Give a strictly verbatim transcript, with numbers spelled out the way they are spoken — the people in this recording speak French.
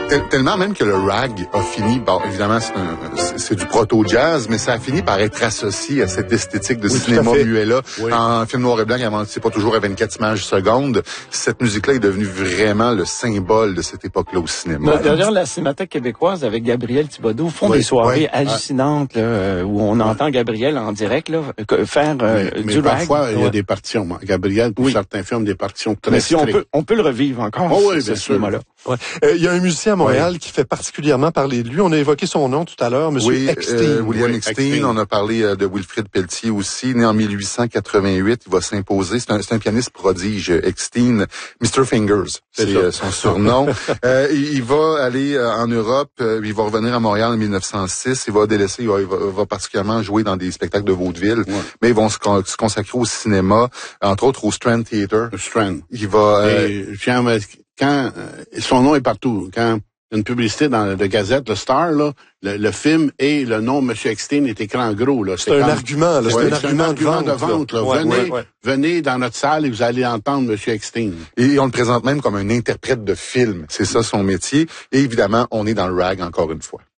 Tel- tellement même que le rag a fini, bon, évidemment, c'est, un, c'est, c'est du proto-jazz, mais ça a fini par être associé à cette esthétique de oui, cinéma muet-là. Oui. En film noir et blanc, avant, c'est pas toujours à vingt-quatre images secondes. Cette musique-là est devenue vraiment le symbole de cette époque-là au cinéma. D'ailleurs, la Cinémathèque québécoise avec Gabriel Thibodeau font oui, des soirées oui. hallucinantes là, où on entend Gabriel en direct là, faire euh, mais, du mais rag. parfois, il y a ouais. des partitions. Gabriel, pour oui. certains films, des partitions très Mais si strictes. on peut, on peut le revivre encore, oh, oui, ce bien cinéma-là. Ouais. Euh, il y a un musicien à Montréal oui. qui fait particulièrement parler de lui. On a évoqué son nom tout à l'heure, Monsieur oui, Eckstein. Euh, William oui, Eckstein. Eckstein. On a parlé euh, de Wilfrid Pelletier aussi. Né en mille huit cent quatre-vingt-huit, il va s'imposer. C'est un, c'est un pianiste prodige, Eckstein. mister Fingers, c'est, c'est euh, son surnom. euh, il, il va aller euh, en Europe. Euh, il va revenir à Montréal en mille neuf cent six. Il va délaisser. Il va, il va, il va particulièrement jouer dans des spectacles de vaudeville. Ouais. Mais ils vont se, con- se consacrer au cinéma, entre autres au Strand Theatre. Le Strand. Il va... Euh, Et, quand euh, son nom est partout, quand une publicité dans la Gazette, le Star, là, le, le film et le nom Monsieur Eckstein est écrit en gros. Là. C'est, c'est un comme, argument, là. C'est, ouais, un, c'est argument un argument de vente. De vente là. Ouais, venez, ouais, ouais. venez dans notre salle et vous allez entendre Monsieur Eckstein. Et on le présente même comme un interprète de film. C'est ça son métier. Et évidemment, on est dans le rag encore une fois.